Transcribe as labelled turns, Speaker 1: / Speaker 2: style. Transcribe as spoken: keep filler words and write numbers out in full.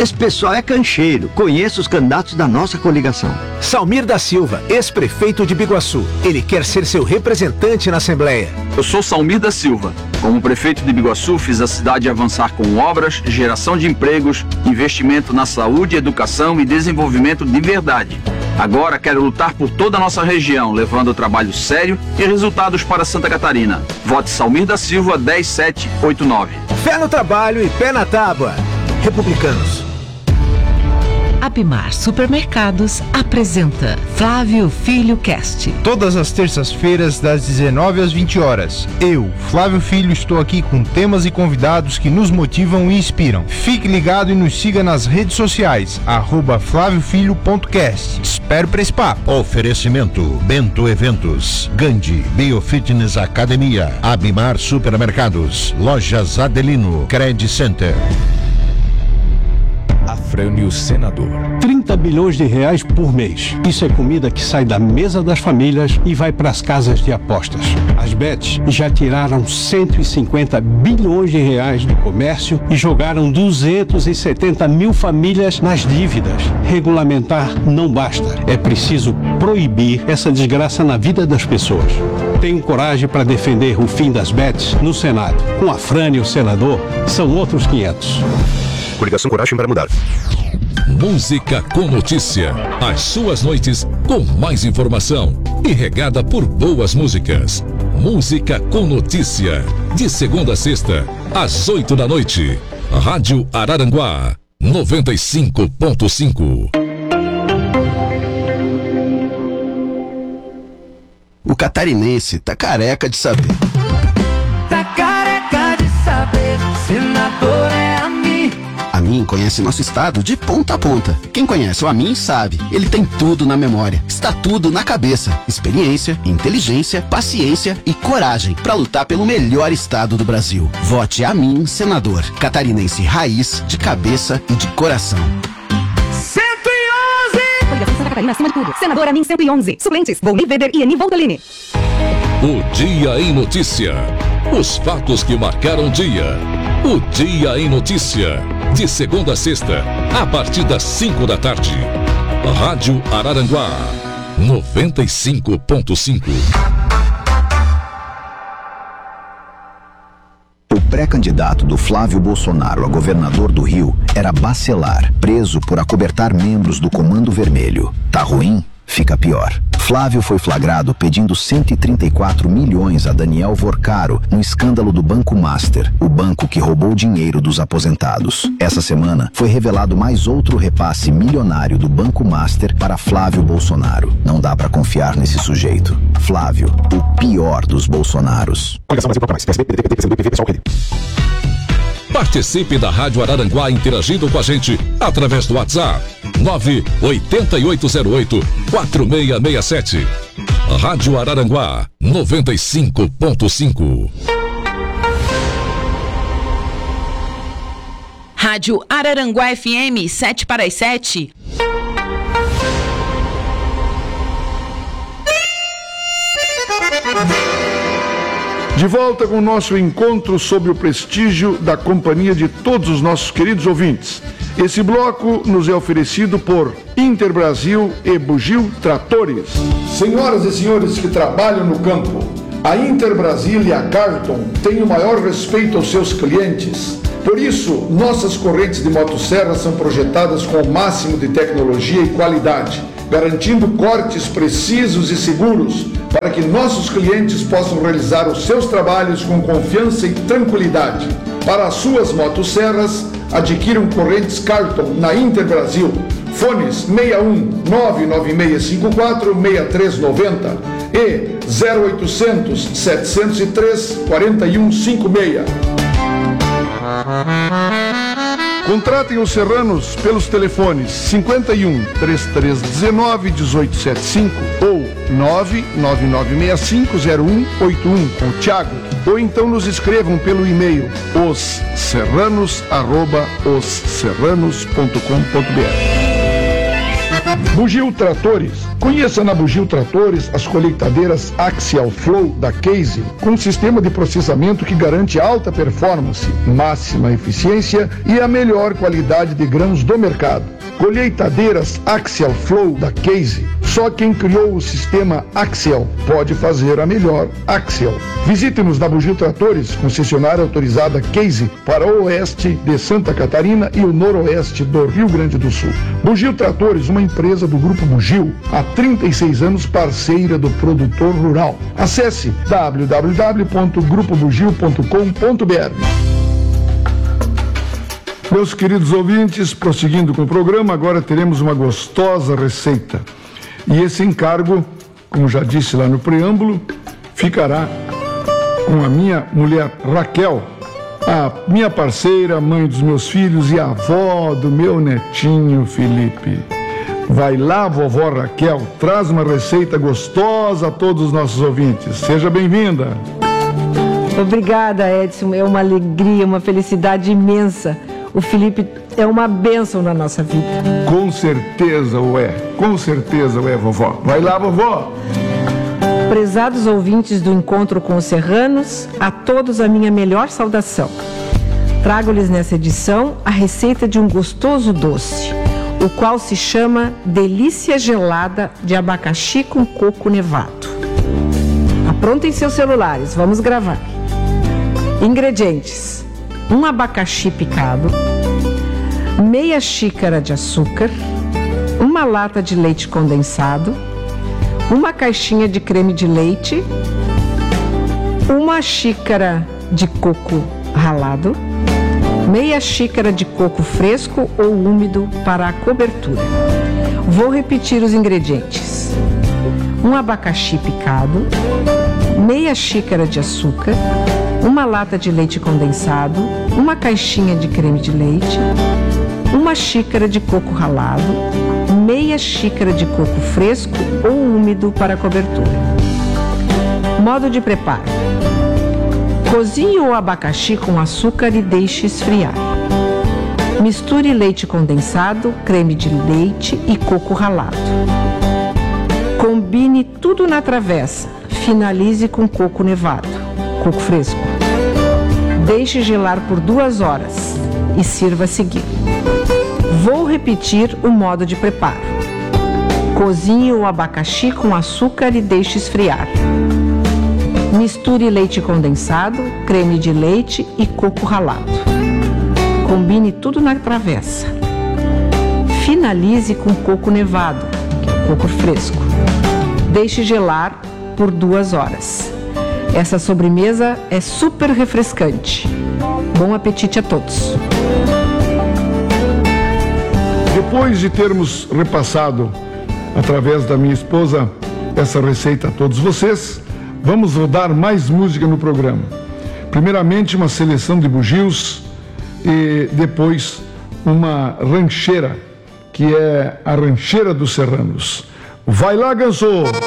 Speaker 1: Esse pessoal é cancheiro. Conheço os candidatos da nossa coligação.
Speaker 2: Salmir da Silva, ex-prefeito de Biguaçu. Ele quer ser seu representante na Assembleia.
Speaker 3: Eu sou Salmir da Silva. Como prefeito de Biguaçu, fiz a cidade avançar com obras, geração de empregos, investimento na saúde, educação e desenvolvimento de verdade. Agora quero lutar por toda a nossa região, levando trabalho sério e resultados para Santa Catarina. Vote Salmir da Silva dez sete oito nove.
Speaker 2: Fé no trabalho e pé na tábua. Republicanos.
Speaker 4: Abimar Supermercados apresenta Flávio Filho Cast.
Speaker 5: Todas as terças-feiras, das dezenove às vinte horas. Eu, Flávio Filho, estou aqui com temas e convidados que nos motivam e inspiram. Fique ligado e nos siga nas redes sociais, arroba flávio filho ponto cast. Espero para esse papo.
Speaker 6: Oferecimento, Bento Eventos, Gandhi, Biofitness Academia, Abimar Supermercados, Lojas Adelino, Credit Center.
Speaker 7: Afrânio Senador.
Speaker 8: trinta bilhões de reais por mês. Isso é comida que sai da mesa das famílias e vai para as casas de apostas. As bets já tiraram cento e cinquenta bilhões de reais do comércio e jogaram duzentas e setenta mil famílias nas dívidas. Regulamentar não basta. É preciso proibir essa desgraça na vida das pessoas. Tenho coragem para defender o fim das bets no Senado. Com Afrânio Senador, são outros quinhentos.
Speaker 9: Coligação Coragem para Mudar.
Speaker 10: Música com notícia. As suas noites com mais informação e regada por boas músicas. Música com notícia. De segunda a sexta, às oito da noite. Rádio Araranguá, noventa e cinco ponto cinco.
Speaker 11: O catarinense tá careca de saber.
Speaker 12: Tá careca de saber, senador é a mim.
Speaker 11: A Amin conhece nosso estado de ponta a ponta. Quem conhece o Amin sabe, ele tem tudo na memória. Está tudo na cabeça. Experiência, inteligência, paciência e coragem para lutar pelo melhor estado do Brasil. Vote Amin, senador. Catarinense raiz, de cabeça e de coração.
Speaker 13: cento e onze! Coligação Santa Catarina acima de tudo. Senador Amin cento e onze. Suplentes, Volney Weber e Eni Voltolini.
Speaker 10: O Dia em Notícia. Os fatos que marcaram o dia. O Dia em Notícia. De segunda a sexta, a partir das cinco da tarde. Rádio Araranguá, noventa e cinco ponto cinco.
Speaker 14: O pré-candidato do Flávio Bolsonaro a governador do Rio era Bacelar, preso por acobertar membros do Comando Vermelho. Tá ruim? Fica pior. Flávio foi flagrado pedindo cento e trinta e quatro milhões a Daniel Vorcaro no escândalo do Banco Master, o banco que roubou dinheiro dos aposentados. Essa semana foi revelado mais outro repasse milionário do Banco Master para Flávio Bolsonaro. Não dá pra confiar nesse sujeito. Flávio, o pior dos Bolsonaros.
Speaker 10: Participe da Rádio Araranguá interagindo com a gente através do WhatsApp nove oito oito zero oito quatro seis seis sete. Rádio Araranguá noventa e cinco ponto cinco.
Speaker 15: Rádio Araranguá F M sete para as sete.
Speaker 16: De volta com o nosso encontro sobre o prestígio da companhia de todos os nossos queridos ouvintes. Esse bloco nos é oferecido por Interbrasil e Bugio Tratores. Senhoras e senhores que trabalham no campo, a Interbrasil e a Carlton têm o maior respeito aos seus clientes. Por isso, nossas correntes de motosserra são projetadas com o máximo de tecnologia e qualidade, garantindo cortes precisos e seguros para que nossos clientes possam realizar os seus trabalhos com confiança e tranquilidade. Para as suas motosserras, adquiram correntes Carlton na Interbrasil. Fones seis um nove nove seis cinco quatro seis três nove zero e zero oitocentos, setecentos e três, quarenta e um cinquenta e seis. Contratem os serranos pelos telefones cinquenta e um, trinta e três dezenove, dezoito setenta e cinco ou nove nove nove seis cinco zero um oito um com o Thiago, ou então nos escrevam pelo e-mail osserranos arroba osserranos ponto com ponto br. Bugio Tratores. Conheça na Bugio Tratores as colheitadeiras Axial Flow da Case, com um sistema de processamento que garante alta performance, máxima eficiência e a melhor qualidade de grãos do mercado. Colheitadeiras Axial Flow da Case. Só quem criou o sistema Axial pode fazer a melhor Axial. Visite-nos na Bugio Tratores, concessionária autorizada Case para o oeste de Santa Catarina e o noroeste do Rio Grande do Sul. Bugio Tratores, uma empresa do Grupo Bugio, há trinta e seis anos parceira do produtor rural. Acesse w w w ponto grupo bugio ponto com ponto b r. Meus queridos ouvintes, prosseguindo com o programa, agora teremos uma gostosa receita. E esse encargo, como já disse lá no preâmbulo, ficará com a minha mulher Raquel, a minha parceira, mãe dos meus filhos e a avó do meu netinho Felipe. Vai lá, vovó Raquel, traz uma receita gostosa a todos os nossos ouvintes. Seja bem-vinda.
Speaker 7: Obrigada, Edson. É uma alegria, uma felicidade imensa. O Felipe é uma bênção na nossa vida.
Speaker 16: Com certeza o é. Com certeza o é, vovó. Vai lá, vovó.
Speaker 7: Prezados ouvintes do Encontro com os Serranos, a todos a minha melhor saudação. Trago-lhes nessa edição a receita de um gostoso doce, o qual se chama Delícia Gelada de Abacaxi com Coco Nevado. Aprontem seus celulares, vamos gravar. Ingredientes: um abacaxi picado, meia xícara de açúcar, uma lata de leite condensado, uma caixinha de creme de leite, uma xícara de coco ralado, meia xícara de coco fresco ou úmido para a cobertura. Vou repetir os ingredientes: um abacaxi picado, meia xícara de açúcar, uma lata de leite condensado, uma caixinha de creme de leite, uma xícara de coco ralado, meia xícara de coco fresco ou úmido para a cobertura. Modo de preparo: cozinhe o abacaxi com açúcar e deixe esfriar. Misture leite condensado, creme de leite e coco ralado. Combine tudo na travessa. Finalize com coco nevado, coco fresco. Deixe gelar por duas horas e sirva a seguir. Vou repetir o modo de preparo. Cozinhe o abacaxi com açúcar e deixe esfriar. Misture leite condensado, creme de leite e coco ralado. Combine tudo na travessa. Finalize com coco nevado, que é o coco fresco. Deixe gelar por duas horas. Essa sobremesa é super refrescante. Bom apetite a todos.
Speaker 16: Depois de termos repassado, através da minha esposa, essa receita a todos vocês, vamos rodar mais música no programa. Primeiramente, uma seleção de bugios e depois uma rancheira, que é a Rancheira dos Serranos. Vai lá, Ganso!